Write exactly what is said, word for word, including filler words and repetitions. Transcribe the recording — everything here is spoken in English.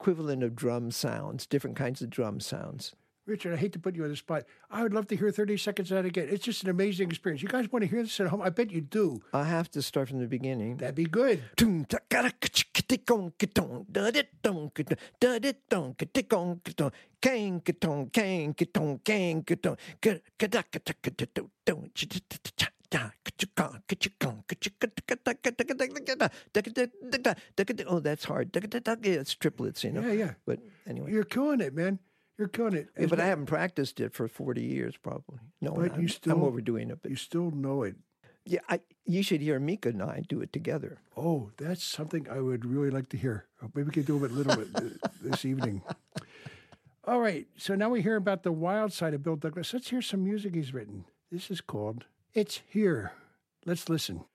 equivalent of drum sounds, different kinds of drum sounds. Richard, I hate to put you on the spot. I would love to hear thirty seconds of that again. It's just an amazing experience. You guys want to hear this at home? I bet you do. I have to start from the beginning. That'd be good. Oh, that's hard. It's triplets, you know. Yeah, yeah. But anyway. You're killing it, man. You're killing it. Yeah, but I haven't practiced it for forty years, probably. No, but I'm, you still, I'm overdoing it. But you still know it. Yeah, I, you should hear Mika and I do it together. Oh, that's something I would really like to hear. Maybe we could do it a little bit this evening. All right, so now we hear about the wild side of Bill Douglas. Let's hear some music he's written. This is called It's Here. Let's listen.